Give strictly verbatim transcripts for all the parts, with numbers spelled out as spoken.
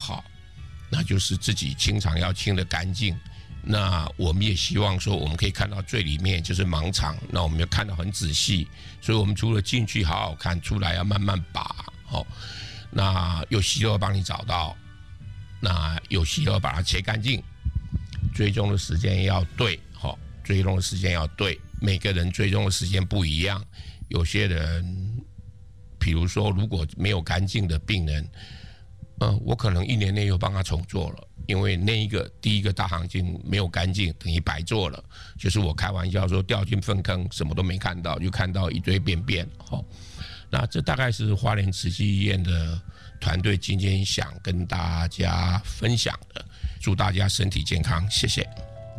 好，那就是自己清肠要清得干净。那我们也希望说，我们可以看到最里面就是盲肠，那我们要看得很仔细，所以我们除了进去好好看，出来要慢慢拔。哦，那有息肉帮你找到，那有息肉把它切干净，追踪的时间要对。哦，追踪的时间要对，每个人追踪的时间不一样。有些人，比如说如果没有干净的病人，呃，我可能一年内又帮他重做了，因为那一个第一个大肠镜没有干净，等于白做了。就是我开玩笑说掉进粪坑，什么都没看到，就看到一堆便便。哦，那这大概是花莲慈济医院的团队今天想跟大家分享的。祝大家身体健康，谢谢。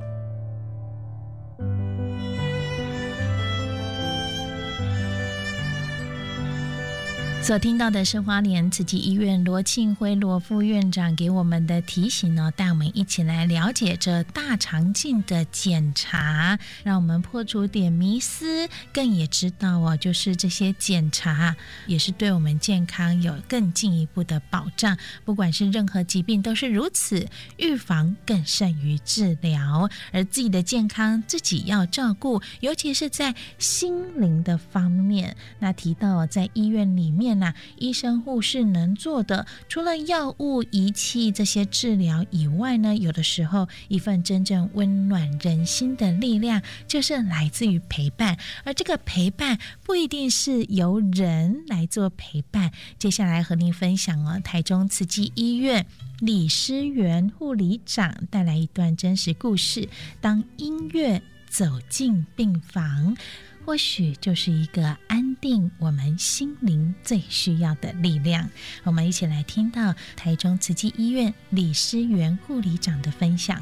所听到的是花莲慈济医院罗庆辉罗副院长给我们的提醒呢，带我们一起来了解这大肠镜的检查，让我们破除点迷思，更也知道哦，就是这些检查也是对我们健康有更进一步的保障。不管是任何疾病都是如此，预防更胜于治疗，而自己的健康自己要照顾，尤其是在心灵的方面。那提到在医院里面医生护士能做的，除了药物仪器这些治疗以外呢，有的时候一份真正温暖人心的力量就是来自于陪伴，而这个陪伴不一定是由人来做陪伴。接下来和您分享哦，台中慈济医院李诗媛护理长带来一段真实故事，当音乐走进病房，或许就是一个安定我们心灵最需要的力量。我们一起来听到台中慈济医院李诗媛护理长的分享。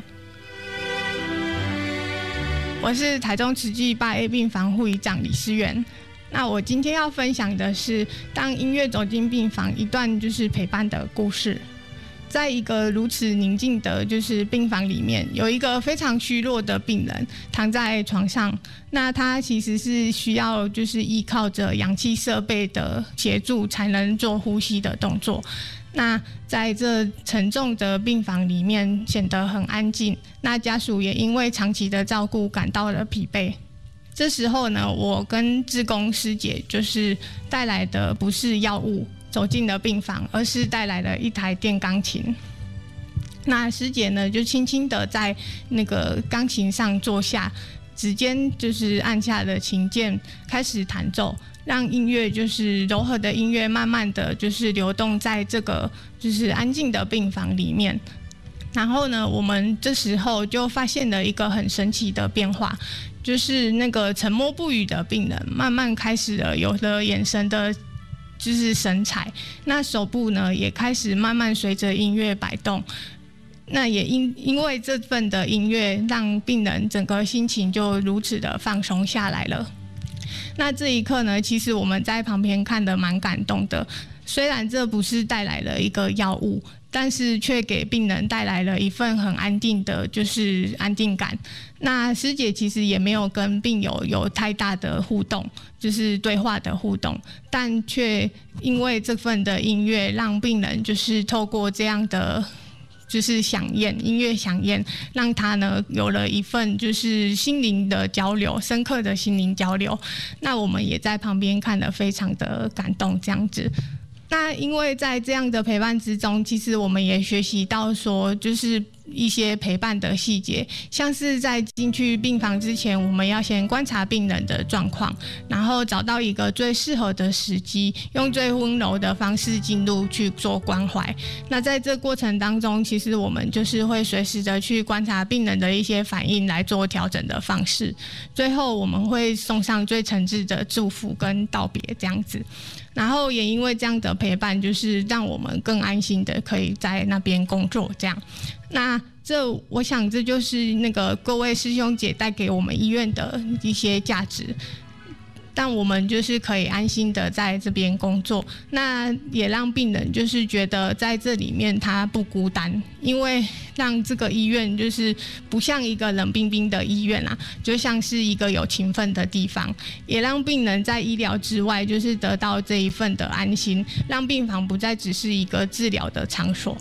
我是台中慈济八 A 病房护理长李诗媛。那我今天要分享的是当音乐走进病房一段就是陪伴的故事。在一个如此宁静的就是病房里面，有一个非常虚弱的病人躺在床上，那他其实是需要就是依靠着氧气设备的协助才能做呼吸的动作。那在这沉重的病房里面显得很安静，那家属也因为长期的照顾感到了疲惫。这时候呢，我跟志工师姐就是带来的不是药物走进了病房，而是带来了一台电钢琴。那师姐呢就轻轻的在那个钢琴上坐下，指尖就是按下了琴键，开始弹奏，让音乐就是柔和的音乐慢慢的就是流动在这个就是安静的病房里面。然后呢，我们这时候就发现了一个很神奇的变化，就是那个沉默不语的病人慢慢开始了有了眼神的就是神采，那手部呢也开始慢慢随着音乐摆动。那也因因为这份的音乐，让病人整个心情就如此的放松下来了。那这一刻呢，其实我们在旁边看得蛮感动的。虽然这不是带来了一个药物，但是却给病人带来了一份很安定的就是安定感。那师姐其实也没有跟病友有太大的互动，就是对话的互动，但却因为这份的音乐，让病人就是透过这样的就是响宴，音乐响宴，让他呢有了一份就是心灵的交流，深刻的心灵交流。那我们也在旁边看得非常的感动，这样子。那因为在这样的陪伴之中，其实我们也学习到说，就是一些陪伴的细节，像是在进去病房之前，我们要先观察病人的状况，然后找到一个最适合的时机，用最温柔的方式进入去做关怀。那在这过程当中，其实我们就是会随时的去观察病人的一些反应，来做调整的方式。最后我们会送上最诚挚的祝福跟道别，这样子。然后也因为这样的陪伴，就是让我们更安心的可以在那边工作，这样。那这我想这就是那个各位师兄姐带给我们医院的一些价值，但我们就是可以安心的在这边工作，那也让病人就是觉得在这里面他不孤单，因为让这个医院就是不像一个冷冰冰的医院啊，就像是一个有情分的地方，也让病人在医疗之外就是得到这一份的安心，让病房不再只是一个治疗的场所。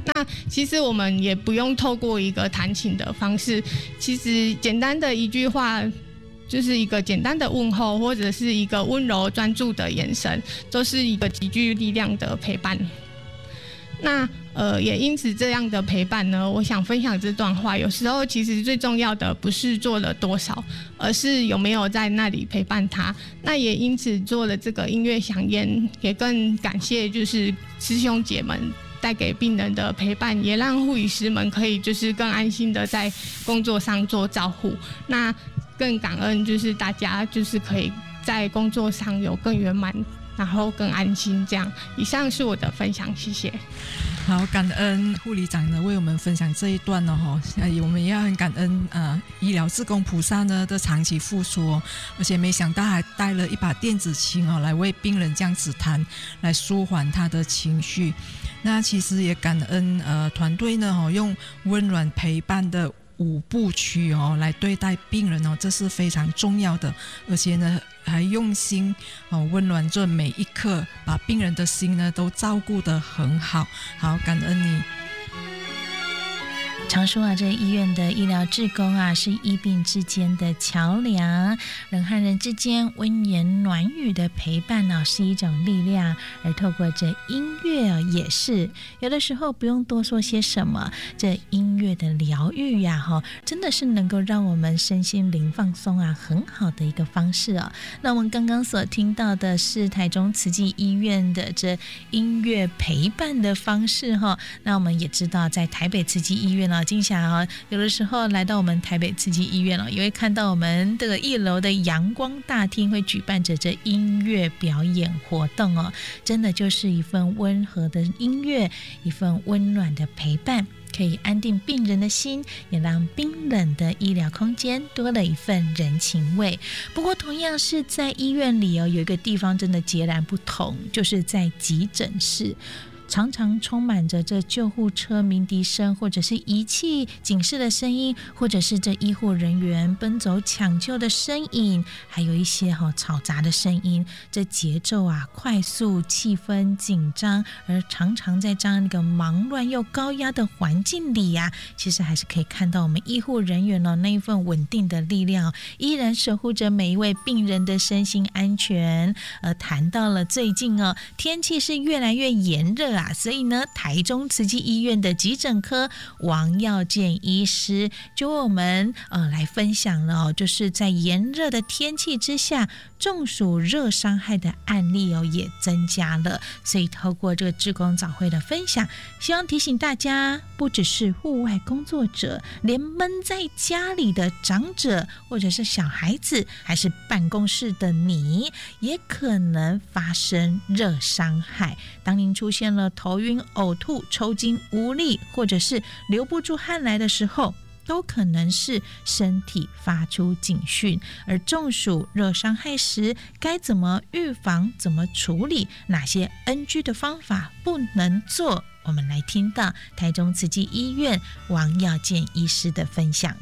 那其实我们也不用透过一个弹琴的方式，其实简单的一句话，就是一个简单的问候，或者是一个温柔专注的眼神，都是一个极具力量的陪伴。那呃，也因此这样的陪伴呢，我想分享这段话。有时候其实最重要的不是做了多少，而是有没有在那里陪伴他。那也因此做了这个音乐响宴，也更感谢就是师兄姐们带给病人的陪伴，也让护理师们可以就是更安心的在工作上做照护。那更感恩就是大家就是可以在工作上有更圆满，然后更安心。这样，以上是我的分享，谢谢。 好，感恩护理长呢为我们分享这一段哦，我们也要很感恩呃医疗志工菩萨呢的长期付出哦，而且没想到还带了一把电子琴哦，来为病人这样子弹，来舒缓他的情绪。那其实也感恩呃团队呢哦，用温暖陪伴的五部曲哦来对待病人哦，这是非常重要的，而且呢还用心哦温暖着每一刻，把病人的心呢都照顾得很好。好，感恩你。 常说啊，这医院的医疗志工啊，是医病之间的桥梁，人和人之间温言暖语的陪伴呢、啊，是一种力量。而透过这音乐啊，也是有的时候不用多说些什么，这音乐的疗愈呀、啊，哈，真的是能够让我们身心灵放松啊，很好的一个方式啊。那我们刚刚所听到的是台中慈济医院的这音乐陪伴的方式哈。那我们也知道，在台北慈济医院呢。金霞啊，有的时候来到我们台北慈济医院了，也会看到我们这个一楼的阳光大厅会举办着这音乐表演活动哦，真的就是一份温和的音乐，一份温暖的陪伴，可以安定病人的心，也让冰冷的医疗空间多了一份人情味。不过同样是在医院里哦，有一个地方真的截然不同，就是在急诊室。常常充满着这救护车鸣笛声，或者是仪器警示的声音，或者是这医护人员奔走抢救的身影，还有一些、哦、嘈杂的声音。这节奏啊快速，气氛紧张，而常常在这样一个忙乱又高压的环境里啊，其实还是可以看到我们医护人员哦那一份稳定的力量，依然守护着每一位病人的身心安全。而谈到了最近哦，天气是越来越炎热啊，所以呢，台中慈济医院的急诊科王耀健医师就为我们呃来分享了、哦、就是在炎热的天气之下，中暑热伤害的案例哦也增加了。所以透过这个志工早会的分享，希望提醒大家，不只是户外工作者，连闷在家里的长者或者是小孩子，还是办公室的你，也可能发生热伤害。当您出现了头晕、呕吐、抽筋无力，或者是流不出汗来的时候，都可能是身体发出警讯。而中暑热伤害时该怎么预防，怎么处理，哪些 N G 的方法不能做，我们来听到台中慈济医院王耀健医师的分享。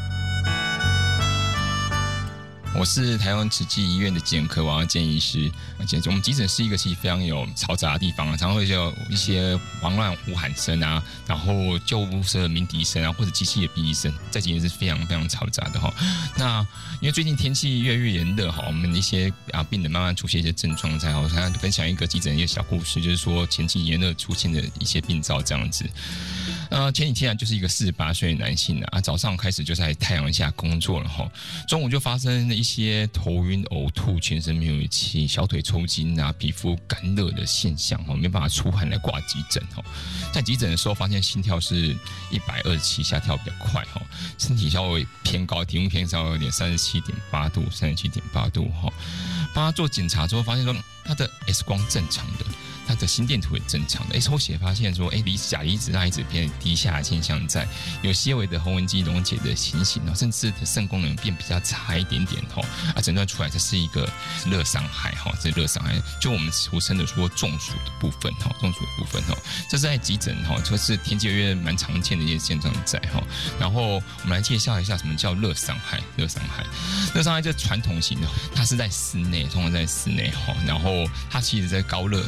我是台湾慈济医院的急诊科王耀健医师。我们急诊是一个其实非常有嘈杂的地方啊，常常会有一些慌乱呼喊声啊，然后救护车的鸣笛声啊，或者机器的哔哔声，在急诊是非常非常嘈杂的哈。那因为最近天气越来越炎热哈，我们一些啊病人慢慢出现一些症状在哈，我想分享一个急诊一个小故事，就是说前期炎热出现的一些病灶这样子。呃，前几天啊，就是一个四十八岁的男性啊，早上开始就在太阳下工作了哈，中午就发生了一些头晕、呕吐、全身没有气、小腿抽筋啊、皮肤干热的现象哈，没办法出汗来挂急诊哈。在急诊的时候，发现心跳是一百二十七下，跳比较快哈，身体稍微偏高，体温偏稍微有点三十七点八度，三十七点八度哈。帮他做检查之后，发现说他的 X 光正常的。他的心电图也正常的，哎，抽血发现说，哎，离钾离子钠离子偏低下的现象在，有些微的红纹肌溶解的情形哦，甚至的肾功能变比较差一点点哦，啊，诊断出来这是一个热伤害哈，这热伤害就我们俗称的说中暑的部分哈，中暑的部分哈，这是在急诊哈，就是天气越蛮常见的一些现状在哈。然后我们来介绍一下什么叫热伤害，热伤害，热伤害就是传统型的，它是在室内，通常在室内哈，然后它其实在高热、高温、高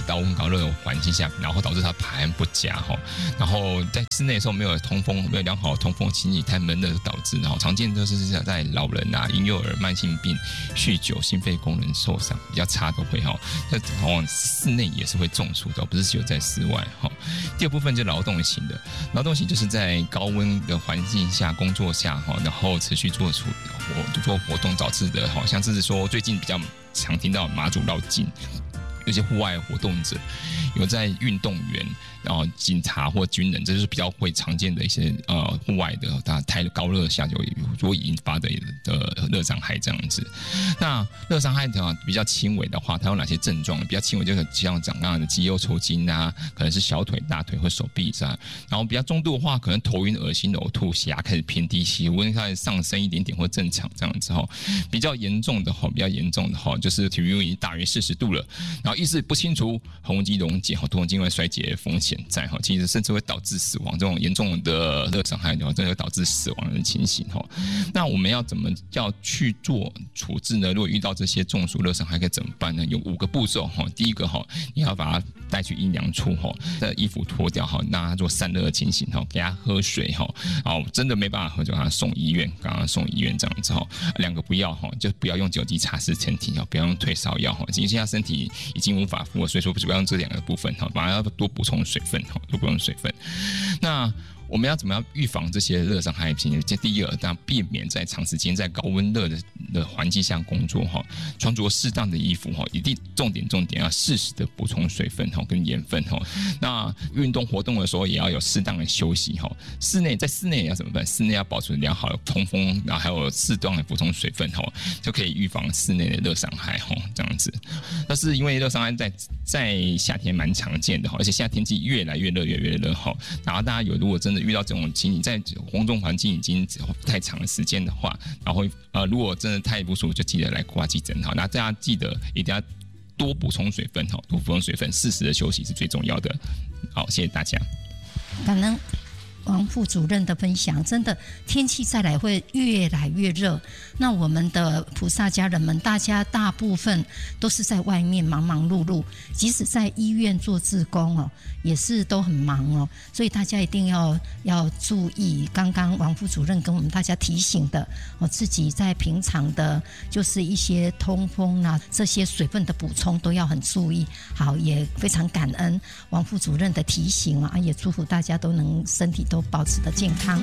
高热环境下，然后导致它排汗不佳哈。然后在室内的时候没有通风，没有良好的通风清理，太闷热导致，然后常见就是在老人啊、婴幼儿、慢性病、酗酒、心肺功能受伤比较差都会哈。那往室内也是会中暑的，不是只有在室外哈。第二部分就是劳动型的，劳动型就是在高温的环境下工作下哈，然后持续做出活做活动导致的，好像是说最近比较常听到马祖绕境。有些户外活动者，有在运动员，然后警察或军人，这就是比较会常见的一些呃户外的，它太高热下就会引发的的热伤害这样子。那热伤害的话比较轻微的话，它有哪些症状？比较轻微就是像讲刚刚的肌肉抽筋啊，可能是小腿、大腿或手臂这样。然后比较中度的话，可能头晕、恶心、呕吐、血压开始偏低，体温开始上升一点点或正常这样子哈。比较严重的哈，比较严重的哈，就是体温已经大于四十度了，然后意识不清楚、红肌溶解、多种静脉衰竭风险在哈，其实甚至会导致死亡。这种严重的热伤害的话，真的会导致死亡的情形哈。那我们要怎么要去做处置呢？如果遇到这些中暑热伤害，可以怎么办呢？有五个步骤哈。第一个哈，你要把它带去阴凉处哈，的衣服脱掉哈，让它做散热的情形哈，给它喝水哈。哦，真的没办法喝，就让它送医院，刚刚送医院这样子哈。两个不要哈，就不要用酒精擦拭身体哈，不要用退烧药哈。因为现在身体已经无法负荷，所以说主要用这两个部分哈，反而要多补充水分哈，多补充水分。那我们要怎么样预防这些热伤害？第一个，当然避免在长时间在高温热的的环境下工作哈，穿着适当的衣服哈，一定重点重点要适时的补充水分哈跟盐分哈。那运动活动的时候也要有适当的休息哈。室内在室内要怎么办？室内要保持良好的通风，然后还有适当的补充水分哈，就可以预防室内的热伤害哈。这样子，但是因为热伤害在在夏天蛮常见的哈，而且现在天气越来越热越来越热哈。然后大家有如果真的遇到这种情形，在公众环境已经太长的时间的话，然后呃，如果真的太不舒服，就记得来挂急诊哈。那大家记得一定要多补充水分哈，多补充水分，适时的休息是最重要的。好，谢谢大家。 感恩王副主任的分享，真的天气再来会越来越热，那我们的菩萨家人们，大家大部分都是在外面忙忙碌碌，即使在医院做志工哦，也是都很忙哦，所以大家一定要要注意刚刚王副主任跟我们大家提醒的哦，自己在平常的就是一些通风啊，这些水分的补充都要很注意。好，也非常感恩王副主任的提醒啊，也祝福大家都能身体都保持的健康。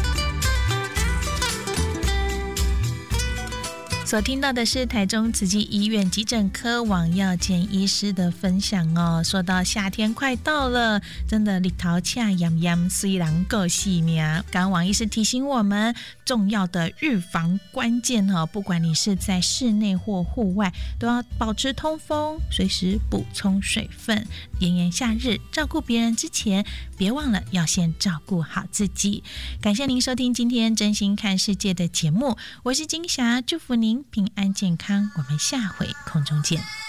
所听到的是台中慈济医院急诊科王耀健医师的分享哦。说到夏天快到了，真的日头恰炎炎，虽然够细命。刚刚王医师提醒我们重要的预防关键哦，不管你是在室内或户外，都要保持通风，随时补充水分。炎炎夏日，照顾别人之前，别忘了要先照顾好自己。感谢您收听今天真心看世界的节目，我是金霞，祝福您平安健康，我们下回空中见。